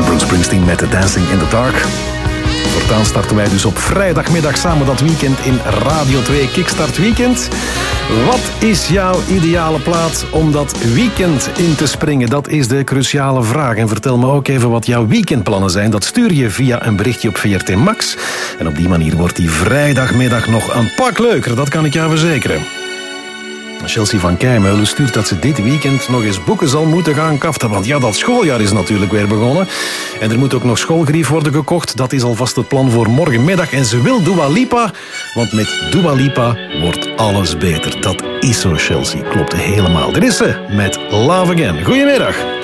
Bruce Springsteen met Dancing in the Dark. Voortaan starten wij dus op vrijdagmiddag samen dat weekend in Radio 2 Kickstart Weekend. Wat is jouw ideale plaat om dat weekend in te springen? Dat is de cruciale vraag. En vertel me ook even wat jouw weekendplannen zijn. Dat stuur je via een berichtje op VRT Max. En op die manier wordt die vrijdagmiddag nog een pak leuker. Dat kan ik jou verzekeren. Chelsea van Keimeulen stuurt dat ze dit weekend nog eens boeken zal moeten gaan kaften. Want ja, dat schooljaar is natuurlijk weer begonnen. En er moet ook nog schoolgrief worden gekocht. Dat is alvast het plan voor morgenmiddag. En ze wil Dua Lipa, want met Dua Lipa wordt alles beter. Dat is zo, Chelsea. Klopt helemaal. Er is ze met Love Again. Goedemiddag.